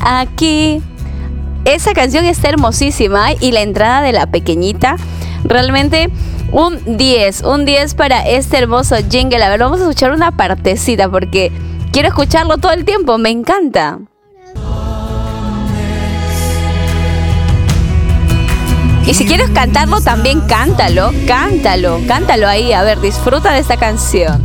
aquí. Esa canción está hermosísima y la entrada de la pequeñita, realmente un 10 para este hermoso jingle. A ver, vamos a escuchar una partecita porque quiero escucharlo todo el tiempo, me encanta. Y si quieres cantarlo también cántalo ahí, a ver, disfruta de esta canción.